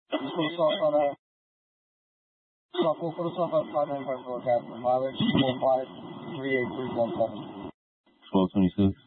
Just on a full stop at 595 Captain Mileage, 1538317. 1226.